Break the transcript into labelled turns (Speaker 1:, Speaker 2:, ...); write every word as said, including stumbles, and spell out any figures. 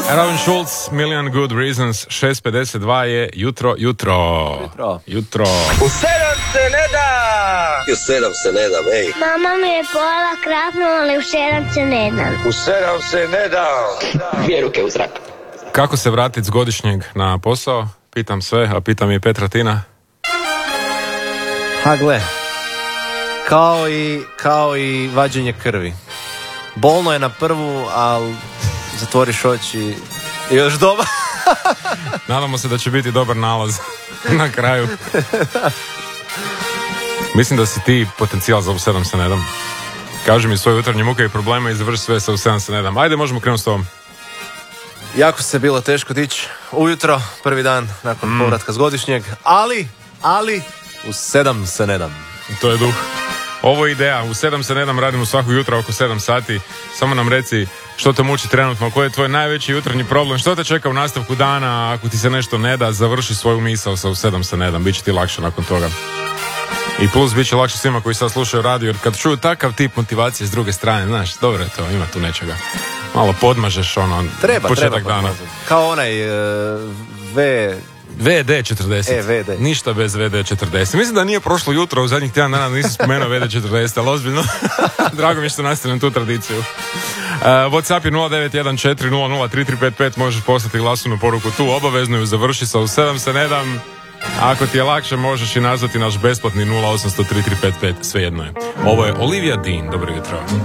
Speaker 1: Robin Schulz, Million Good Reasons, šest pedeset dva je jutro, jutro.
Speaker 2: Jutro.
Speaker 1: Jutro.
Speaker 3: U sedam se ne da!
Speaker 4: U sedam se ne dam, ej.
Speaker 5: Mama mi je pola krapnula, ali u sedam se ne dam.
Speaker 3: U sedam se ne da!
Speaker 6: Dvije ruke u zrak.
Speaker 1: Kako se vratiti s godišnjeg na posao? Pitam sve, a pitam i Petra Tina.
Speaker 2: Ha gle, kao i, kao i vađenje krvi. Bolno je na prvu, ali zatvoriš oči i još doma.
Speaker 1: Nadamo se da će biti dobar nalaz na kraju. Mislim da si ti potencijal za u sedam se ne dam. Kaži mi svoje jutarnje muke i probleme i završi sve sa u sedam se ne dam. Ajde, možemo krenuti s tobom.
Speaker 2: Jako se bilo teško dići ujutro, prvi dan nakon mm. povratka s godišnjeg, ali, ali, u sedam se ne dam.
Speaker 1: To je duh. Ovo je ideja, u sedam se ne dam, radimo svakog jutra oko sedam sati. Samo nam reci što te muči trenutno, koji je tvoj najveći jutarnji problem, što te čeka u nastavku dana, ako ti se nešto ne da, završi svoju misao sa u sedam se ne dam, bit će ti lakše nakon toga. I plus bit će lakše svima koji sad slušaju radio, jer kad čuju takav tip motivacije s druge strane, znaš, dobro je to, ima tu nečega. Malo podmažeš ono,
Speaker 2: treba,
Speaker 1: početak
Speaker 2: treba
Speaker 1: dana.
Speaker 2: Kao onaj uh, V...
Speaker 1: V D četrdeset.
Speaker 2: E, V D.
Speaker 1: Ništa bez V D četrdeset. Mislim da nije prošlo jutro, u zadnjih tjedan dana nisam spomenuo V D četrdeset, ali ozbiljno. Drago mi je što nastavljam tu tradiciju. Uh, WhatsApp je nula devet jedan četiri nula nula tri tri pet pet, možeš poslati glasovnu poruku tu, obavezno ju završi sa u sedam se ne dam. Ako ti je lakše, možeš i nazvati naš besplatni nula osam zero tri tri pet pet, svejedno je. Ovo je Olivia Dean, dobro jutro.